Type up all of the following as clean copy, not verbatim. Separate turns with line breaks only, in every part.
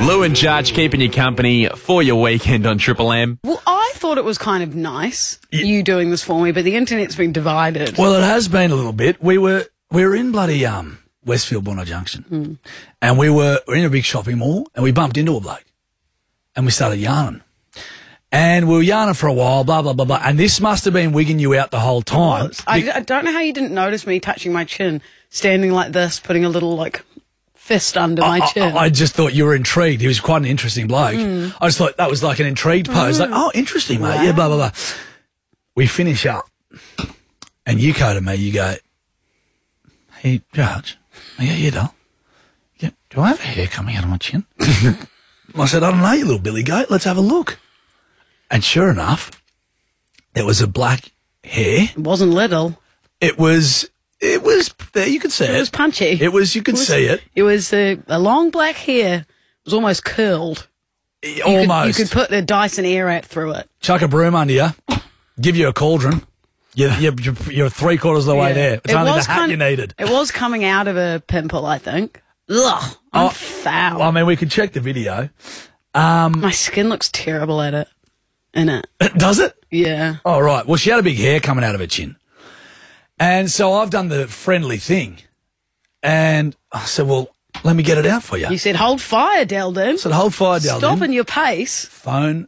Lou and Jarch keeping you company for your weekend on Triple M.
Well, I thought it was kind of nice, you doing this for me, but the internet's been divided.
Well, it has been a little bit. We were in bloody Westfield Bondi Junction, and we were in a big shopping mall, and we bumped into a bloke, and we started yarning. And we were yarning for a while, blah, blah, blah, blah. And this must have been wigging you out the whole time.
I don't know how you didn't notice me touching my chin, standing like this, putting a little, fist under my chin.
I just thought you were intrigued. He was quite an interesting bloke. I just thought that was like an intrigued pose. Like, oh, interesting, mate. Wow. Yeah, blah, blah, blah. We finish up, and you go to me, you go, hey, Jarch. I go, yeah, doll. Yeah, do I have a hair coming out of my chin? I said, I don't know, you little billy goat. Let's have a look. And sure enough, there was a black hair.
It wasn't little.
It was there, you could see it.
It was punchy.
You could see it.
It was a long black hair. It was almost curled.
Almost.
You could put a Dyson Airwrap through it.
Chuck a broom under you, give you a cauldron. You're 3/4 of the way there. It's only the hat you needed.
It was coming out of a pimple, I think. Ugh, I'm foul.
I mean, we could check the video.
My skin looks terrible at it.
Does it?
Yeah.
Oh, right. Well, she had a big hair coming out of her chin. And so I've done the friendly thing. And I said, well, let me get it out for you.
You said, hold fire, Deldin.
I said, hold fire, Deldin.
Stopping your pace.
Phone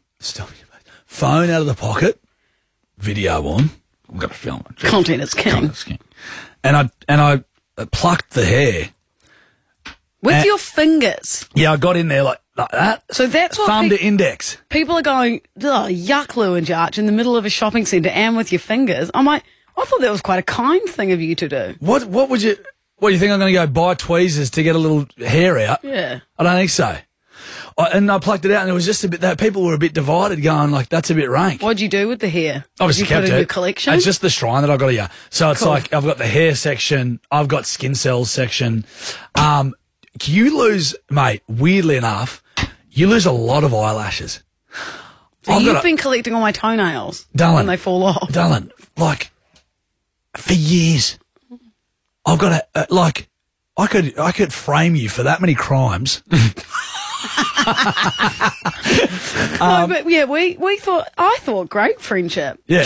out of the pocket. Video on. I've got to film it.
Content is king.
And I plucked the hair.
With your fingers?
Yeah, I got in there like that.
So that's what
thumb to index.
People are going, yuck, Lou and Jarch, in the middle of a shopping centre and with your fingers. I'm like, I thought that was quite a kind thing of you to do.
What would you... What, you think I'm going to go buy tweezers to get a little hair out?
Yeah.
I don't think so. And I plucked it out, and it was just a bit... that people were a bit divided, going like, that's a bit rank.
What'd you do with the hair?
Obviously
Did you
kept
put it
it.
in your collection?
It's just the shrine that I've got here. So it's
Cool.
like, I've got the hair section, I've got skin cells section. You lose, mate, weirdly enough, you lose a lot of eyelashes.
So you've been collecting all my toenails when they fall off.
Dylan, like, for years, I've got a, I could frame you for that many crimes.
No, but yeah, I thought great friendship.
Yeah.